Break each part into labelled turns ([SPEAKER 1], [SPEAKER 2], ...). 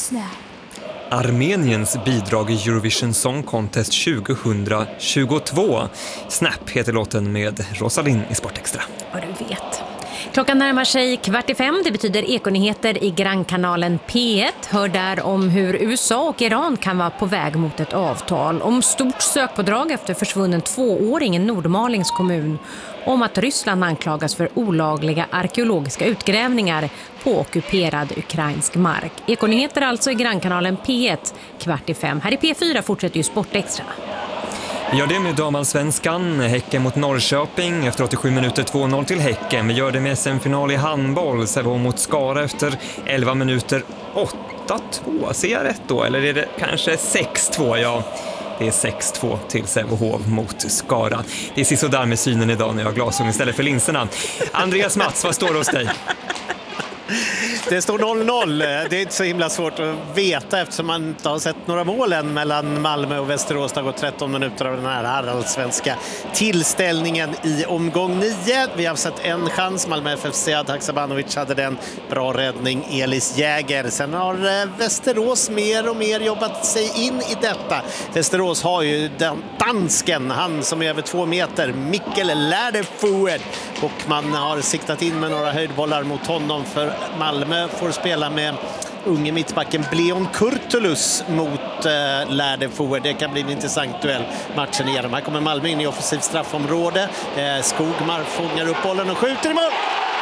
[SPEAKER 1] Snap.
[SPEAKER 2] Armeniens bidrag i Eurovision Song Contest 2022. Snap heter låten med Rosalind i Sportextra.
[SPEAKER 3] Vad du vet. Klockan närmar sig 4:45. Det betyder ekonyheter i grannkanalen P1. Hör där om hur USA och Iran kan vara på väg mot ett avtal. Om stort sökpådrag efter försvunnen 2-åring i Nordmalings kommun. Om att Ryssland anklagas för olagliga arkeologiska utgrävningar på ockuperad ukrainsk mark. Ekonyheter alltså i grannkanalen P1 4:45. Här i P4 fortsätter ju Sportextra.
[SPEAKER 2] Vi gör det med damallsvenskan. Häcken mot Norrköping efter 87 minuter 2-0 till Häcken. Vi gör det med SM-final i handboll. Sävehof mot Skara efter 11 minuter 8-2. Ser jag rätt då? Eller är det kanske 6-2? Ja, det är 6-2 till Sävehof mot Skara. Det är sisådär med synen idag när jag har glasögon istället för linserna. Andreas Mats, vad står det hos dig?
[SPEAKER 4] Det står 0-0. Det är inte så himla svårt att veta eftersom man inte har sett några målen mellan Malmö och Västerås. Det har gått 13 minuter av den här allsvenska tillställningen i omgång 9. Vi har sett en chans. Malmö FF Sead Haksabanovic hade den. Bra räddning Elis Jäger. Sen har Västerås mer och mer jobbat sig in i detta. Västerås har ju den dansken, han som är över 2 meter, Mikkel Läderfuer. Och man har siktat in med några höjdbollar mot honom för Malmö får spela med unge mittbacken Bleon Kurtulus mot Läderfuer. Det kan bli en intressant duell matchen igenom. Här kommer Malmö in i offensivt straffområde. Skogmar fångar upp bollen och skjuter i mål.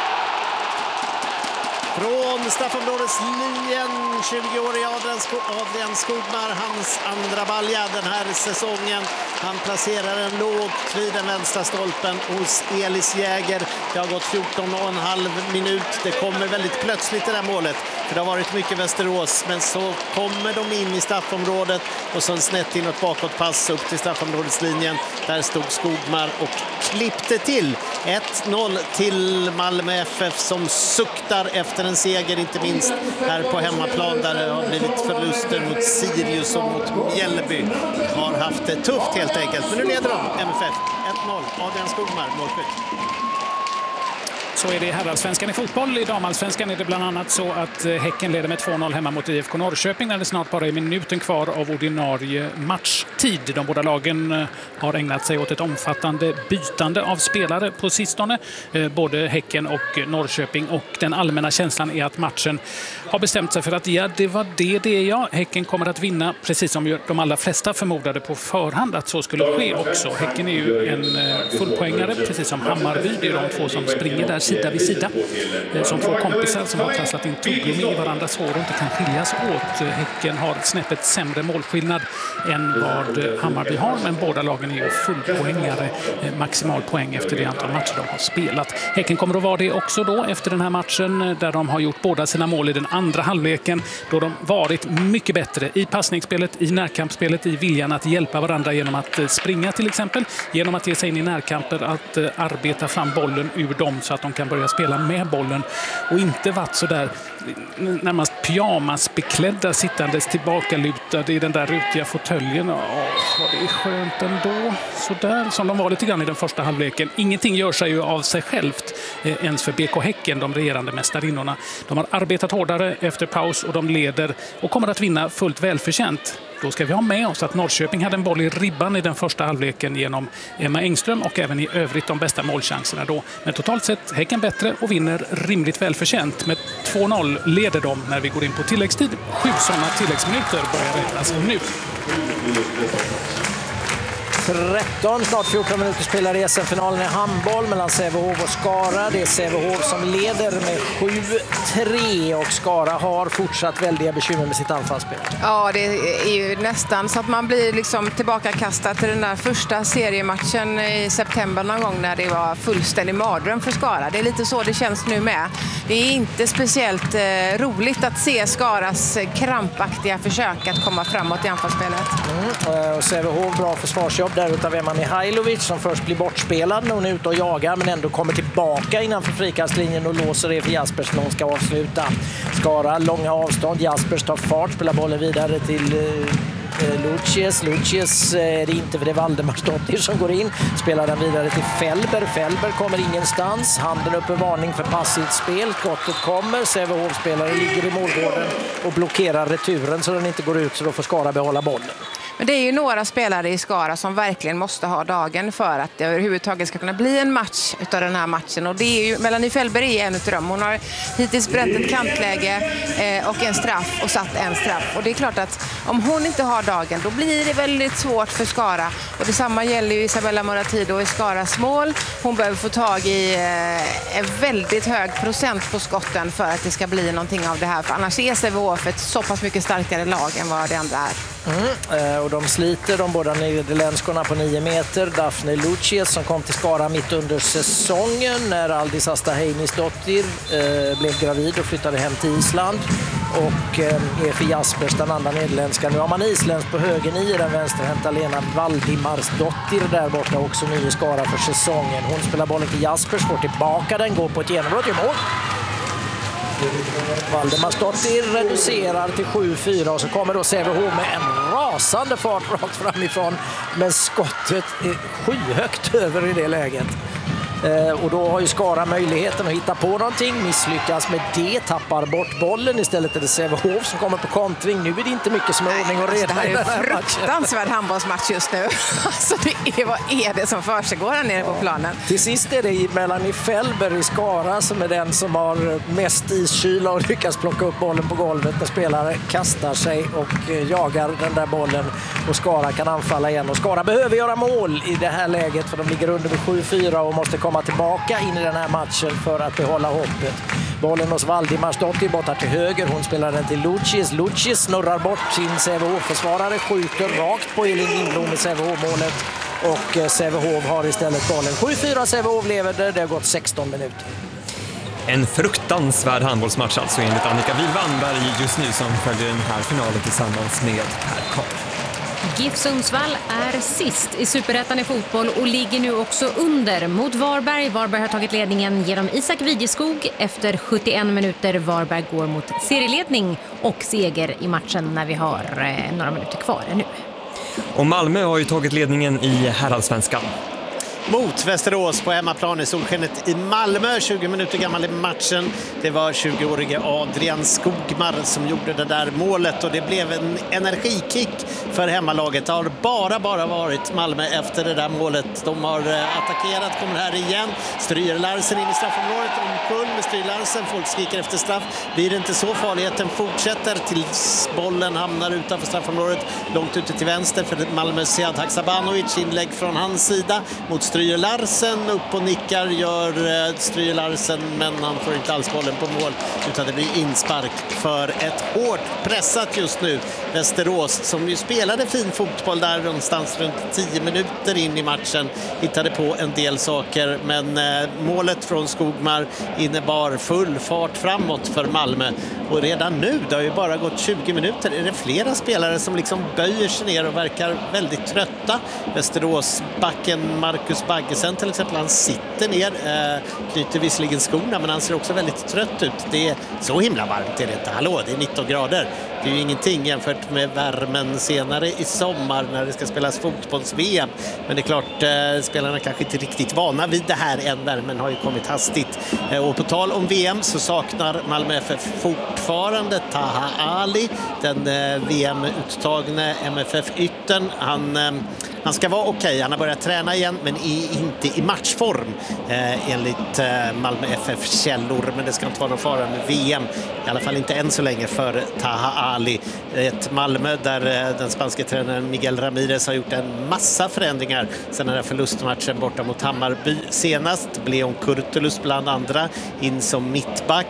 [SPEAKER 4] Från straffområdeslinjen, 20-årig Adrian Skogmar, hans andra balja den här säsongen. Han placerar en lågt vid den vänstra stolpen hos Elis Jäger. Det har gått 14,5 minut. Det kommer väldigt plötsligt det där målet. För det har varit mycket Västerås, men så kommer de in i straffområdet och så en snett inåt bakåtpass upp till straffområdeslinjen. Där stod Skogmar och klippte till. 1-0 till Malmö FF som suktar efter en seger, inte minst här på hemmaplan där det har blivit förluster mot Sirius och mot Mjällby. Har haft det tufft helt enkelt, men nu leder de MFF 1-0. Adrian Skogmar, målskytt.
[SPEAKER 5] Så är det i herrallsvenskan i fotboll. I damallsvenskan är det bland annat så att Häcken leder med 2-0 hemma mot IFK Norrköping när det snart bara är minuten kvar av ordinarie matchtid. De båda lagen har ägnat sig åt ett omfattande bytande av spelare på sistone. Både Häcken och Norrköping, och den allmänna känslan är att matchen har bestämt sig för att det var det. Häcken kommer att vinna, precis som de allra flesta förmodade på förhand att så skulle ske också. Häcken är ju en fullpoängare, precis som Hammarby. Det är de två som springer där sida vid sida. Som två kompisar som har trasslat in tuggummi i varandras hår och inte kan skiljas åt. Häcken har snäppet sämre målskillnad än vad Hammarby har, men båda lagen är ju fullpoängare. Maximal poäng efter det antal matcher de har spelat. Häcken kommer att vara det också då efter den här matchen där de har gjort båda sina mål i den andra halvleken, då de varit mycket bättre i passningsspelet, i närkampsspelet, i viljan att hjälpa varandra genom att springa till exempel, genom att ge sig in i närkamper, att arbeta fram bollen ur dem så att de kan börja spela med bollen och inte varit så där närmast pyjamasbeklädda sittandes tillbakalutade i den där rutiga fåtöljen. Vad det är skönt ändå. Så där som de var lite grann i den första halvleken. Ingenting gör sig ju av sig självt ens för BK Häcken, de regerande mästarinnorna. De har arbetat hårdare efter paus och de leder och kommer att vinna fullt välförtjänt. Då ska vi ha med oss att Norrköping hade en boll i ribban i den första halvleken genom Emma Engström och även i övrigt de bästa målchanserna då. Men totalt sett Häcken bättre och vinner rimligt välförtjänt. Med 2-0 leder de när vi går in på tilläggstid. 7 sådana tilläggsminuter börjar räknas nu.
[SPEAKER 6] 13, snart 14 minuter spelar i SM-finalen i handboll mellan Sävehof och Skara. Det är Sävehof som leder med 7-3 och Skara har fortsatt väldiga bekymmer med sitt anfallsspel.
[SPEAKER 7] Ja, det är ju nästan så att man blir liksom tillbakakastad till den där första seriematchen i september någon gång när det var fullständig mardröm för Skara. Det är lite så det känns nu med. Det är inte speciellt roligt att se Skaras krampaktiga försök att komma framåt i anfallsspelet.
[SPEAKER 6] Och Sävehof bra försvarsjobb där utav Emma Mihailovic som först blir bortspelad när hon är ute och jagar men ändå kommer tillbaka innanför frikastlinjen och låser det för Jaspers när hon ska avsluta. Skara långa avstånd, Jaspers tar fart, spelar bollen vidare till Lucius är det inte, för det är Valdemarsdottir som går in. Spelar den vidare till Fällberg. Fällberg kommer ingenstans. Handen upp en varning för passivt spel. Skottet kommer. Sävehof-spelare ligger i målgården och blockerar returen så den inte går ut, så då får Skara behålla bollen.
[SPEAKER 7] Men det är ju några spelare i Skara som verkligen måste ha dagen för att det överhuvudtaget ska kunna bli en match utav den här matchen. Och det är ju, Melanie Fällberg är en utav dem. Hon har hittills bränt ett kantläge och en straff och satt en straff. Och det är klart att om hon inte har dagen, då blir det väldigt svårt för Skara. Och detsamma gäller ju Isabella Moratido i Skaras mål. Hon behöver få tag i en väldigt hög procent på skotten för att det ska bli någonting av det här. För annars är Sävehof ett så pass mycket starkare lag än vad det andra är.
[SPEAKER 6] Och de sliter de båda nederländskorna på 9 meter. Daphne Lucius som kom till Skara mitt under säsongen när Aldis Asta Heinisdottir blev gravid och flyttade hem till Island. Och Efi Jaspers, den andra nederländska. Nu har man isländsk på höger 9, den vänsterhänta Lena Valdimarsdottir där borta, också ny i Skara för säsongen. Hon spelar bollen till Jaspers, får tillbaka den, går på ett genombrott i mål. Valdemarsdottir reducerar till 7-4 och så kommer då Sävehof med en rasande fart rakt framifrån, men skottet är skyhögt över i det läget. Och då har ju Skara möjligheten att hitta på någonting, misslyckas med det, tappar bort bollen. Istället är det Sävehof som kommer på kontring. Nu är det inte mycket som är ordning och reda.
[SPEAKER 7] Det här är en fruktansvärd handbollsmatch just nu. Alltså vad är det som försiggår här nere på planen?
[SPEAKER 6] Till sist är det Melanie Fällberg i Skara som är den som har mest iskyla och lyckas plocka upp bollen på golvet när spelare kastar sig och jagar den där bollen, och Skara kan anfalla igen. Och Skara behöver göra mål i det här läget, för de ligger under med 7-4 och måste komma tillbaka in i den här matchen för att behålla hoppet. Bollen hos Valdimarsdottir borta till höger. Hon spelar den till Lucius. Lucius snurrar bort sin Sävehof-försvarare, skjuter rakt på Elin Lindblom i Sävehof-målet. Och Sävehof har istället bollen. 7-4 Sävehof leder. Det har gått 16 minuter.
[SPEAKER 2] En fruktansvärd handbollsmatch alltså enligt Annika Wilvanberg just nu, som följer den här finalen tillsammans med Per Karl.
[SPEAKER 3] GIF Sundsvall är sist i Superettan i fotboll och ligger nu också under mot Varberg. Varberg har tagit ledningen genom Isak Widjeskog efter 71 minuter. Varberg går mot serieledning och seger i matchen när vi har några minuter kvar nu.
[SPEAKER 2] Och Malmö har ju tagit ledningen i herrallsvenskan.
[SPEAKER 4] Mot Västerås på hemmaplan i solskenet i Malmö. 20 minuter gammal i matchen. Det var 20-årige Adrian Skogmar som gjorde det där målet, och det blev en energikick för hemmalaget. Det har bara varit Malmö efter det där målet. De har attackerat, kommer här igen. Stryger Larsen in i straffområdet. Omkull med Stryger Larsen. Folk skriker efter straff. Blir det inte så, farligheten fortsätter tills bollen hamnar utanför straffområdet. Långt ute till vänster för Malmös Sead Haksabanovic. Inlägg från hans sida mot Stryger Larsen, upp och nickar gör Stryger Larsen, men han får inte alls bollen på mål, utan det blir inspark för ett hårt pressat just nu Västerås, som ju spelade fin fotboll där någonstans runt 10 minuter in i matchen, hittade på en del saker, men målet från Skogmar innebar full fart framåt för Malmö. Och redan nu, det har ju bara gått 20 minuter, är det flera spelare som liksom böjer sig ner och verkar väldigt trötta. Västeråsbacken Marcus Baggesen till exempel, han sitter ner, knyter visserligen skorna, men han ser också väldigt trött ut. Det är så himla varmt, är det inte? Hallå, det är 19 grader. Det är ju ingenting jämfört med värmen senare i sommar när det ska spelas fotbolls-VM. Men det är klart, spelarna kanske inte riktigt vana vid det här än. Värmen har ju kommit hastigt. Och på tal om VM så saknar Malmö FF fortfarande Taha Ali, den VM-uttagne MFF-yttern. Han ska vara okej. Han har börjat träna igen, men inte i matchform enligt Malmö FF-källor. Men det ska inte vara någon fara med VM. I alla fall inte än så länge för Taha Ali. Ett Malmö där den spanska tränaren Miguel Ramirez har gjort en massa förändringar sedan den här förlustmatchen borta mot Hammarby senast. Leon Kurtulus bland andra in som mittback.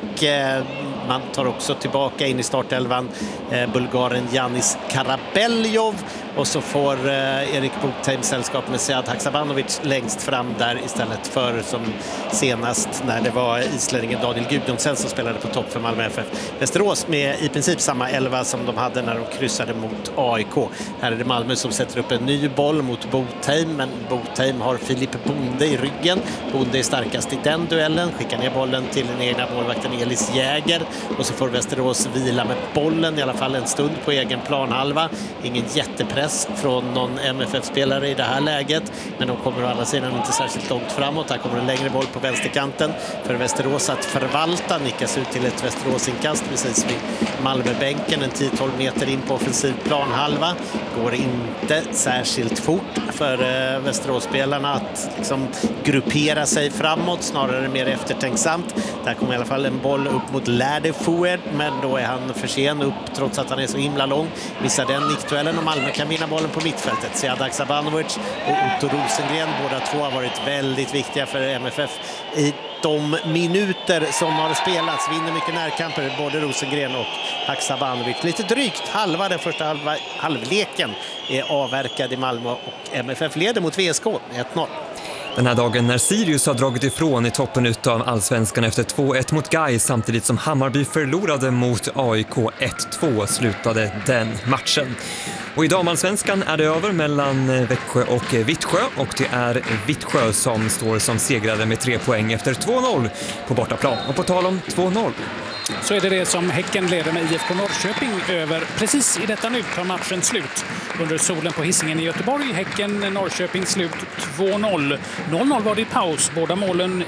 [SPEAKER 4] Man tar också tillbaka in i startelvan bulgaren Janis Karabeljov. och så får Erik Botheim sällskap med Sead Haksabanovic längst fram där istället för som senast när det var islänningen Daniel Gudjonsen som spelade på topp för Malmö FF. Västerås med i princip samma 11 som de hade när de kryssade mot AIK. Här är det Malmö som sätter upp en ny boll mot Botheim, men Botheim har Filip Bonde i ryggen. Bonde är starkast i den duellen, skickar ner bollen till den egna målvakten Elis Jäger och så får Västerås vila med bollen i alla fall en stund på egen planhalva. Ingen jättepress från någon MFF-spelare i det här läget, men de kommer å andra sidan inte särskilt långt framåt. Här kommer en längre boll på vänsterkanten för Västerås att förvalta, nickas ut till ett Västeråsinkast precis vid Malmöbänken, en 10-12 meter in på offensiv planhalva. Går inte särskilt fort för Västerås-spelarna att liksom gruppera sig framåt, snarare mer eftertänksamt. Där kommer i alla fall en boll upp mot Lärdefoued, men då är han för sen upp trots att han är så himla lång. Missar den nickduellen och Malmö kan vinna bollen på mittfältet. Sead Haksabanovic och Otto Rosengren, båda två har varit väldigt viktiga för MFF i de minuter som har spelats. Vinner mycket närkamper, både Rosengren och Haksabanovic. Lite drygt halva den första halvleken är avverkad i Malmö och MFF leder mot VSK med 1-0.
[SPEAKER 2] Den här dagen när Sirius har dragit ifrån i toppen utav Allsvenskan efter 2-1 mot Gais samtidigt som Hammarby förlorade mot AIK 1-2 slutade den matchen. Och i damallsvenskan är det över mellan Växjö och Vittsjö och det är Vittsjö som står som segrare med 3 poäng efter 2-0 på bortaplan. Och på tal om 2-0
[SPEAKER 5] så är det som Häcken leder med IFK Norrköping över. Precis i detta nu tar matchen slut under solen på Hisingen i Göteborg. Häcken-Norrköping slut 2-0. 0-0 var det i paus. Båda målen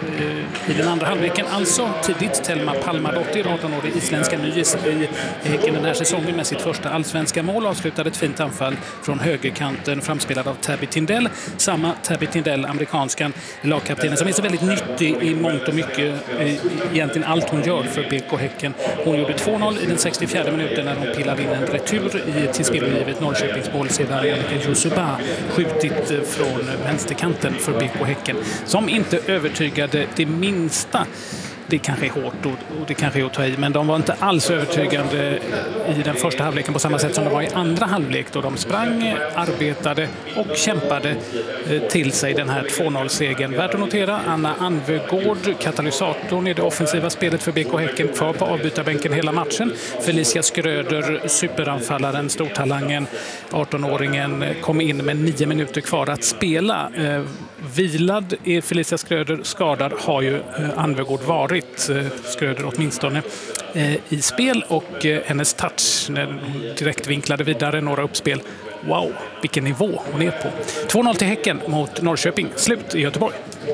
[SPEAKER 5] i den andra halvleken. Alltså tidigt Telma Palmadottir, 18-årig isländska nyis i Häcken den här säsongen med sitt första allsvenska mål. Avslutade ett fint anfall från högerkanten framspelad av Tabby Tindell. Samma Tabby Tindell, amerikanskan lagkaptenen som är så väldigt nyttig i mångt och mycket. Egentligen allt hon gör för BK Häcken. Hon gjorde 2-0 i den 64 minuten när hon pillade in en retur till spelgivet Norrköpingsboll sedan Monica Josuba skjutit från vänsterkanten för BK Häcken. Som inte övertygade det minsta. Det kanske är hårt och det kanske är att ta i, men de var inte alls övertygande i den första halvleken på samma sätt som det var i andra halvlek då de sprang, arbetade och kämpade till sig den här 2-0-segern. Värt att notera, Anna Anvegård, katalysatorn i det offensiva spelet för BK Häcken, kvar på avbytarbänken hela matchen. Felicia Skröder, superanfallaren, stortalangen, 18-åringen, kom in med 9 minuter kvar att spela. Vilad är Felicia Skröder, skadad har ju Anvegård varit. Skröder åtminstone i spel och hennes touch när hon direkt vinklade vidare några uppspel. Wow, vilken nivå hon är på. 2-0 till Häcken mot Norrköping. Slut i Göteborg.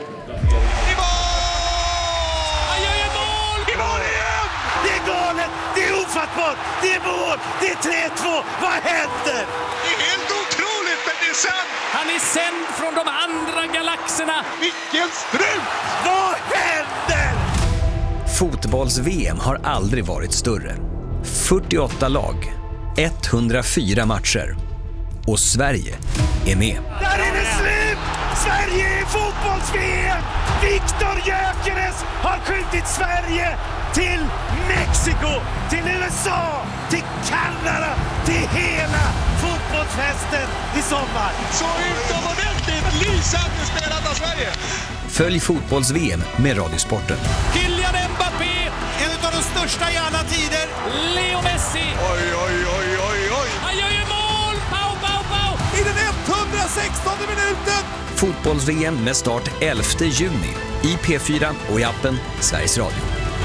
[SPEAKER 1] Det är ofattbart! Det är mål! Det är 3-2! Vad händer?
[SPEAKER 8] Det är helt otroligt, men det är sant!
[SPEAKER 5] Han är sänd från de andra galaxerna!
[SPEAKER 8] Vilken strut!
[SPEAKER 1] Vad händer?
[SPEAKER 9] Fotbolls-VM har aldrig varit större. 48 lag, 104 matcher. Och Sverige är med.
[SPEAKER 1] Där är det slut! Sverige är fotbolls-VM! Viktor Gyökeres har skjutit Sverige till Mexiko, till USA, till Kanada, till hela fotbollsfesten i sommar.
[SPEAKER 8] Så utomordentligt lysande spelat av Sverige.
[SPEAKER 9] Följ fotbolls-VM med Radiosporten.
[SPEAKER 5] Kylian Mbappé,
[SPEAKER 1] En av de största i alla tider.
[SPEAKER 5] Leo Messi.
[SPEAKER 8] Oj, oj, oj, oj, oj.
[SPEAKER 5] Han gör ju mål! Pau, pau, pau!
[SPEAKER 1] I den 116:e minuten.
[SPEAKER 9] Fotbolls-VM med start 11 juni i P4 och i appen Sveriges Radio.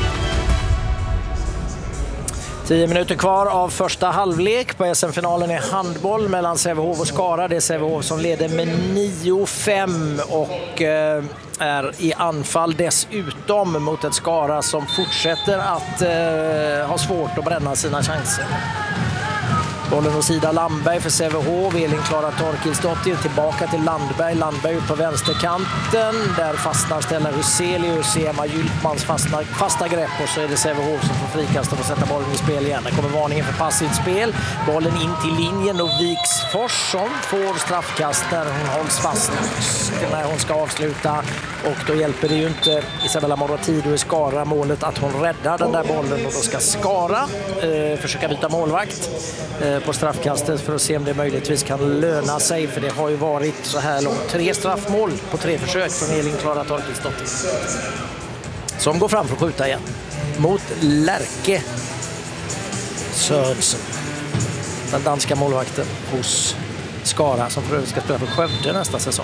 [SPEAKER 6] 10 minuter kvar av första halvlek på SM-finalen i handboll mellan Sävehof och Skara. Det är Sävehof som leder med 9-5 och är i anfall dessutom mot ett Skara som fortsätter att ha svårt att bränna sina chanser. Bollen hos Ida Landberg för Sävehof. Elin-Klara Torkilsdottir tillbaka till Landberg. Landberg ut på vänsterkanten. Där fastnar Stella Huselius i Emma Gyltmans fasta grepp. Och så är det Sävehof som får frikast och får sätta bollen i spel igen. Där kommer varningen för passivt spel. Bollen in till linjen och Viksfors som får straffkast när hon hålls fast när hon ska avsluta. Och då hjälper det ju inte Isabella Moratido i Skara målet att hon räddar den där bollen. Och då ska Skara försöka byta målvakt. på straffkastet för att se om det möjligtvis kan löna sig, för det har ju varit så här långt 3 straffmål på 3 försök från Elin Klara Torkelsdottir, som går fram för att skjuta igen mot Lärke Sörensen, den danska målvakten hos Skara, som för övrigt ska spela för Skövde nästa säsong.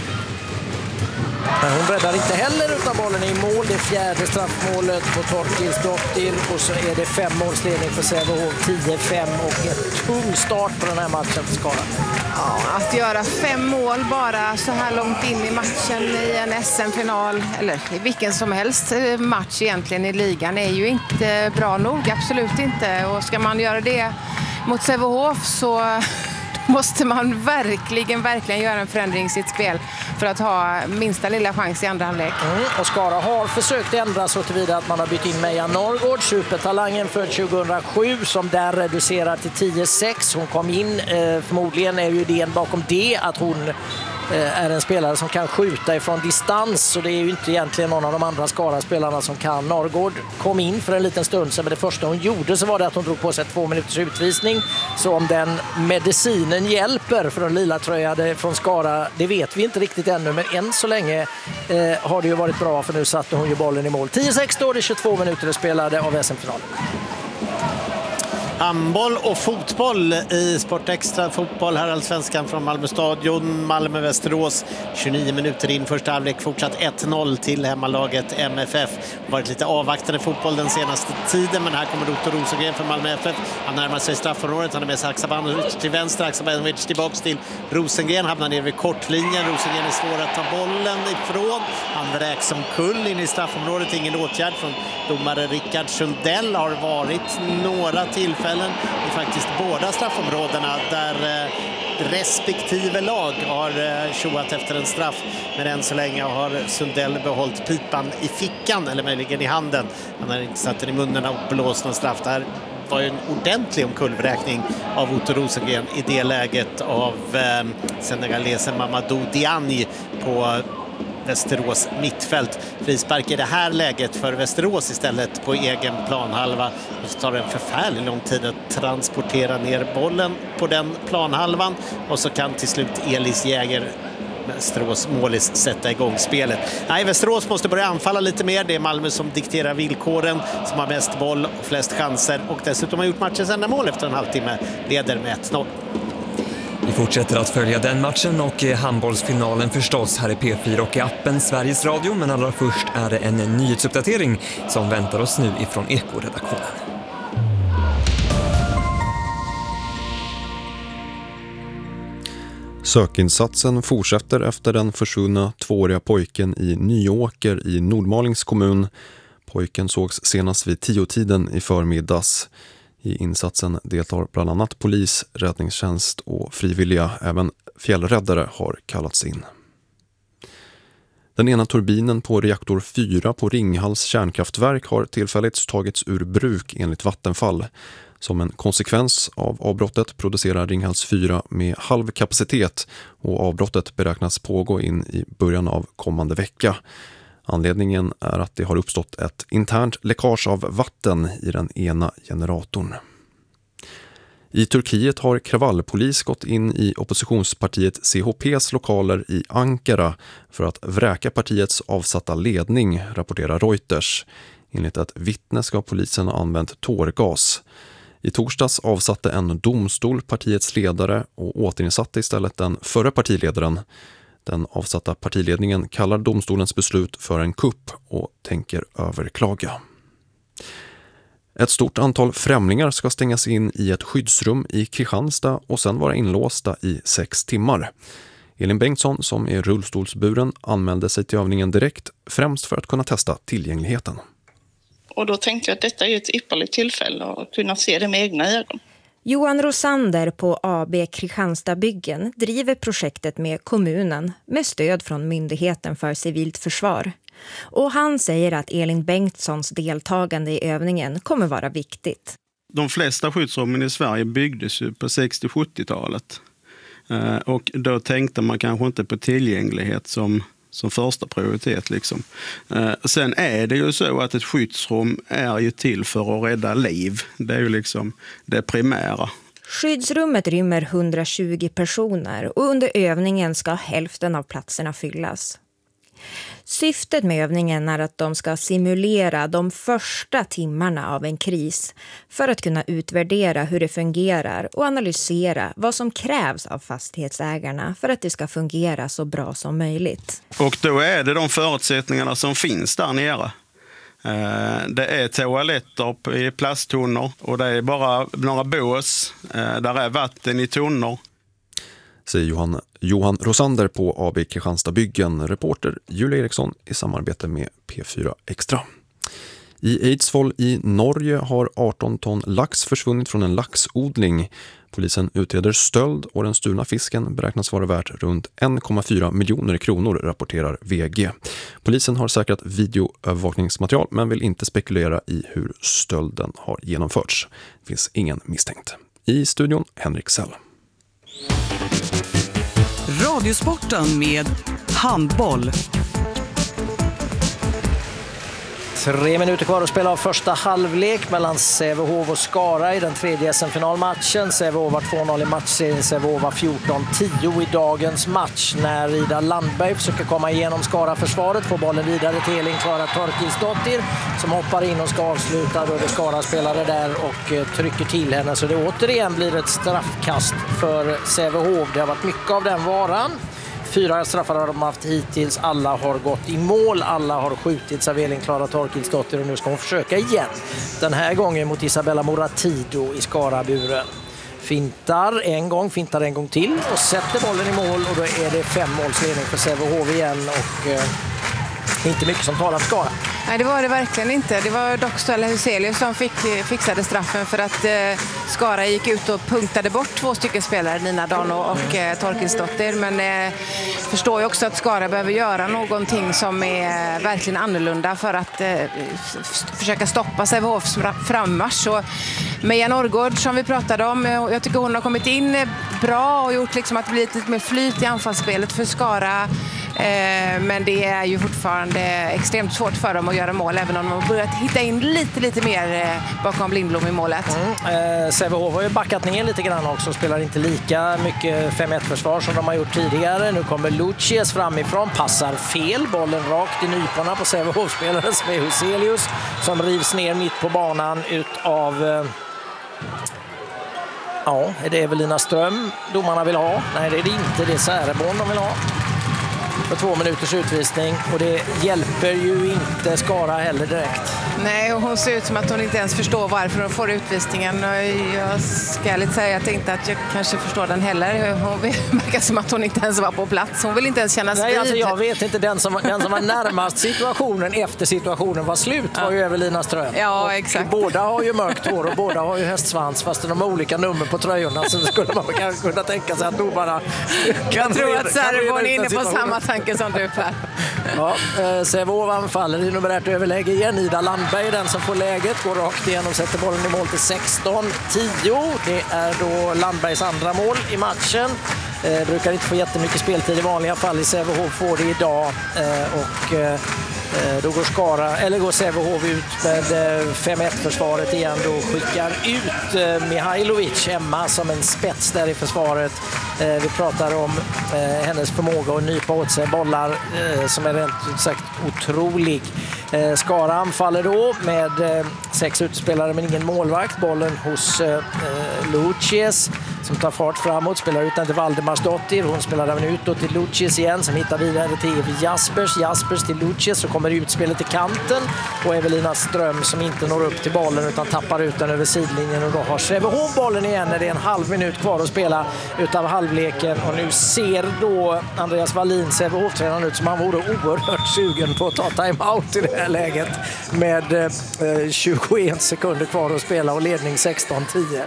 [SPEAKER 6] Men hon räddar inte heller utan bollen i mål. Det 4:e straffmålet på Torkelsdottir, och så är det 5-målsledning för Sävehof, 10-5, och en tung start på den här matchen för Skara.
[SPEAKER 7] Ja, att göra 5 mål bara så här långt in i matchen i en SM-final, eller i vilken som helst match egentligen i ligan, är ju inte bra nog, absolut inte. Och ska man göra det mot Sävehof så måste man verkligen göra en förändring i sitt spel för att ha minsta lilla chans i andra halvlek.
[SPEAKER 6] Och Skara har försökt ändra så tillvida att man har bytt in Meja Norrgård, supertalangen för 2007, som där reducerar till 10-6. Hon kom in, förmodligen är ju idén bakom det att hon är en spelare som kan skjuta ifrån distans, så det är ju inte egentligen någon av de andra Skara-spelarna som kan. Norrgård kom in för en liten stund sedan, men det första hon gjorde så var det att hon drog på sig 2 minuters utvisning. Så om den medicinen hjälper för de lila tröjade från Skara, det vet vi inte riktigt ännu, men än så länge har det ju varit bra, för nu satte hon ju bollen i mål. 10-6 står det, 22 minuter spelade av SM-finalen.
[SPEAKER 4] Handboll och fotboll i Sportextra. Fotboll här, Allsvenskan från Malmö stadion. Malmö-Västerås 29 minuter in första halvlek, fortsatt 1-0 till hemmalaget MFF. Varit lite avvaktande fotboll den senaste tiden, men här kommer Otto Rosengren för Malmö FF. Han närmar sig straffområdet, han är med sig Haksabanovic till vänster, Haksabanovic tillbaks till Rosengren, hamnar ner vid kortlinjen. Rosengren är svår att ta bollen ifrån. Han vräks som kull in i straffområdet, ingen åtgärd från domare Rickard Sundell. Har varit några tillfällen i faktiskt båda straffområdena där respektive lag har tjoat efter en straff, men än så länge har Sundell behållit pipan i fickan, eller möjligen i handen. Han har inte satt den i munnen och blåst någon straff. Där var ju en ordentlig omkullvräkning av Otto Rosengren i det läget av senegalesen Mamadou Diagne på Västerås mittfält. Frispark i det här läget för Västerås istället på egen planhalva. Det tar en förfärligt lång tid att transportera ner bollen på den planhalvan, och så kan till slut Elis Jäger, Västerås målis, sätta igång spelet. Nej, Västerås måste börja anfalla lite mer. Det är Malmö som dikterar villkoren, som har mest boll och flest chanser, och dessutom har gjort matchens enda mål efter en halvtimme. Leder med 1-0.
[SPEAKER 2] Vi fortsätter att följa den matchen och handbollsfinalen förstås här i P4 och i appen Sveriges Radio, men allra först är det en nyhetsuppdatering som väntar oss nu ifrån Eko-redaktionen.
[SPEAKER 10] Sökinsatsen fortsätter efter den försvunna 2-åriga pojken i Nyåker i Nordmalings kommun. Pojken sågs senast vid 10-tiden i förmiddags. I insatsen deltar bland annat polis, räddningstjänst och frivilliga. Även fjällräddare har kallats in. Den ena turbinen på reaktor 4 på Ringhals kärnkraftverk har tillfälligt tagits ur bruk enligt Vattenfall. Som en konsekvens av avbrottet producerar Ringhals 4 med halv kapacitet, och avbrottet beräknas pågå in i början av kommande vecka. Anledningen är att det har uppstått ett internt läckage av vatten i den ena generatorn. I Turkiet har kravallpolis gått in i oppositionspartiet CHPs lokaler i Ankara för att vräka partiets avsatta ledning, rapporterar Reuters. Enligt ett vittne ska polisen ha använt tårgas. I torsdags avsatte en domstol partiets ledare och återinsatte istället den förra partiledaren. Den avsatta partiledningen kallar domstolens beslut för en kupp och tänker överklaga. Ett stort antal främlingar ska stängas in i ett skyddsrum i Kristianstad och sen vara inlåsta i 6 timmar. Elin Bengtsson, som är rullstolsburen, anmälde sig till övningen direkt, främst för att kunna testa tillgängligheten.
[SPEAKER 11] Och då tänkte jag att detta är ett ypperligt tillfälle att kunna se det med egna ögon.
[SPEAKER 12] Johan Rosander på AB Kristianstadsbyggen driver projektet med kommunen med stöd från Myndigheten för civilt försvar. Och han säger att Elin Bengtssons deltagande i övningen kommer vara viktigt.
[SPEAKER 13] De flesta skyddsrummen i Sverige byggdes ju på 60-70-talet. Och då tänkte man kanske inte på tillgänglighet som första prioritet. Liksom. Sen är det ju så att ett skyddsrum är ju till för att rädda liv. Det är ju liksom det primära.
[SPEAKER 12] Skyddsrummet rymmer 120 personer och under övningen ska hälften av platserna fyllas. Syftet med övningen är att de ska simulera de första timmarna av en kris för att kunna utvärdera hur det fungerar och analysera vad som krävs av fastighetsägarna för att det ska fungera så bra som möjligt.
[SPEAKER 13] Och då är det de förutsättningarna som finns där nere. Det är toaletter i plasttunnor och det är bara några bås. Där är vatten i tunnor.
[SPEAKER 10] Säger Johan Rosander på AB Kristianstad Byggen, reporter Julia Eriksson i samarbete med P4 Extra. I Eidsvoll i Norge har 18 ton lax försvunnit från en laxodling. Polisen utreder stöld och den stulna fisken beräknas vara värt runt 1,4 miljoner kronor, rapporterar VG. Polisen har säkrat videoövervakningsmaterial men vill inte spekulera i hur stölden har genomförts. Det finns ingen misstänkt. I studion Henrik Sell.
[SPEAKER 14] Radiosporten med handboll.
[SPEAKER 6] 3 minuter kvar att spela av första halvlek mellan Sävehof och Skara i den tredje SM-finalmatchen. Sävehof var 2-0 i matchserien, Sävehof var 14-10 i dagens match. När Ida Landberg försöker komma igenom Skara-försvaret får bollen vidare till Elin-Klara Torkilsdottir som hoppar in och ska avsluta. Då är det Skara-spelare där och trycker till henne, så det återigen blir ett straffkast för Sävehof. Det har varit mycket av den varan. 4 straffar har de haft hittills. Alla har gått i mål. Alla har skjutits av Elin-Klara Torkilsdottir och nu ska hon försöka igen. Den här gången mot Isabella Moratido i Skaraburen. Fintar en gång till och sätter bollen i mål och då är det 5 målsledning för Sävehof igen och inte mycket som talar för Skara.
[SPEAKER 7] Nej, det var det verkligen inte. Det var dock Stella Huselius som fixade straffen för att Skara gick ut och punktade bort 2 stycken spelare, Nina Dano och Torkilsdottir. Men förstår ju också att Skara behöver göra någonting som är verkligen annorlunda för att försöka stoppa Sävehofs frammarsch. Och Meja Norrgård som vi pratade om, jag tycker hon har kommit in bra och gjort liksom att det blir lite mer flyt i anfallsspelet för Skara. Men det är ju fortfarande extremt svårt för dem att göra mål, även om de har börjat hitta in lite mer bakom Lindblom i målet.
[SPEAKER 6] Sävehof har ju backat ner lite grann också, spelar inte lika mycket 5-1-försvar som de har gjort tidigare. Nu kommer Lucius framifrån, passar fel, bollen rakt i nyporna på Sävehof-spelaren som är Huselius som rivs ner mitt på banan utav... Ja, är det Evelina Ström domarna vill ha? Nej, det är det inte, det är Säreborn de vill ha. För 2 minuters utvisning och det hjälper ju inte Skara heller direkt.
[SPEAKER 7] Nej, och hon ser ut som att hon inte ens förstår varför hon får utvisningen. Jag ska lite säga att inte att jag kanske förstår den heller. Hon verkar som att hon inte ens var på plats. Hon vill inte ens kännas vid.
[SPEAKER 6] Nej, alltså jag vet inte. Den som var närmast situationen efter situationen var slut var ju Evelina Ström.
[SPEAKER 7] Ja,
[SPEAKER 6] och
[SPEAKER 7] exakt.
[SPEAKER 6] Båda har ju mörkt hår och båda har ju hästsvans fast de har olika nummer på tröjorna, så skulle man kanske kunna tänka sig att domarna
[SPEAKER 7] jag tror att Säreborn är inne på samma tanke som du, Per.
[SPEAKER 6] Ja, Sävehof anfaller i numerärt överläge igen. Ida Landberg den som får läget, går rakt igenom och sätter bollen i mål till 16-10. Det är då Landbergs andra mål i matchen. Brukar inte få jättemycket speltid i vanliga fall. I Sävehof får det idag och då går Sävehof ut med 5-1-försvaret igen. Då skickar ut Mihailovic, Emma, som en spets där i försvaret. Vi pratar om hennes förmåga att nypa åt sig bollar som är rent ut sagt otrolig. Skara anfaller då med 6 utspelare men ingen målvakt. Bollen hos Lucius som tar fart framåt, spelar ut den till Valdemarsdottir. Hon spelar den ut till Lucius igen som hittar vidare till Jaspers till Lucius, så kommer utspelet till kanten och Evelina Ström som inte når upp till bollen utan tappar ut den över sidlinjen, och då har Sävehof bollen igen när det är en halv minut kvar att spela utav halvleken. Och nu ser då Andreas Wallin, Sävehof-tränaren, ut som han vore oerhört sugen på att ta timeout i det här läget med 21 sekunder kvar att spela och ledning 16-10.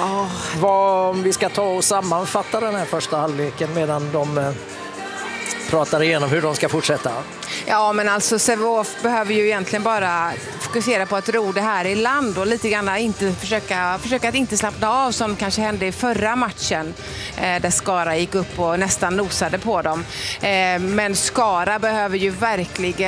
[SPEAKER 6] Vad vi ska ta och sammanfatta den här första halvleken medan de pratar igenom hur de ska fortsätta.
[SPEAKER 7] Ja, men alltså Sävehof behöver ju egentligen bara fokusera på att ro det här i land och lite grann inte försöka att inte slappna av som kanske hände i förra matchen där Skara gick upp och nästan nosade på dem. Men Skara behöver ju verkligen